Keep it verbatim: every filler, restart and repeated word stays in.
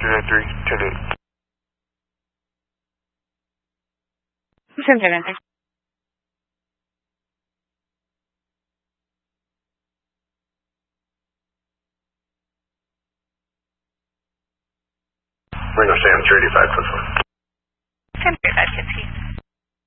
nine three, ten eight. ten seven. Ringo Sam, three eighty-five, plus one. ten thirty-five, fifteen.